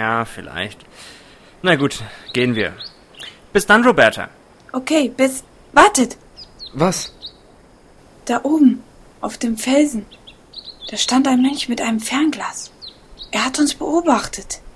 Ja, vielleicht. Na gut, gehen wir. Bis dann, Roberta. Okay, Wartet! Was? Da oben, auf dem Felsen. Da stand ein Mönch mit einem Fernglas. Er hat uns beobachtet.